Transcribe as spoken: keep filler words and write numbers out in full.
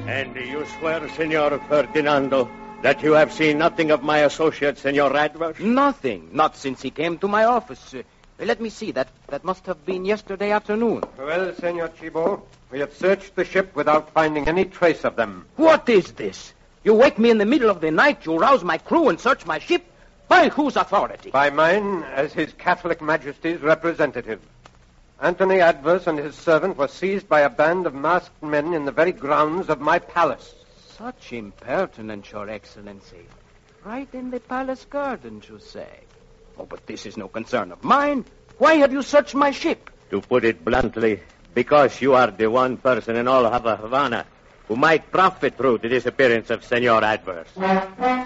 And you swear, Senor Ferdinando, that you have seen nothing of my associate, Senor Adverse? Nothing. Not since he came to my office. Uh, let me see. That that must have been yesterday afternoon. Well, Senor Chibo, we have searched the ship without finding any trace of them. What is this? You wake me in the middle of the night, you rouse my crew and search my ship? By whose authority? By mine, as His Catholic Majesty's representative. Anthony Adverse and his servant were seized by a band of masked men in the very grounds of my palace. Such impertinence, Your Excellency. Right in the palace gardens, you say. Oh, but this is no concern of mine. Why have you searched my ship? To put it bluntly, because you are the one person in all of Havana who might profit through the disappearance of Senor Adverse.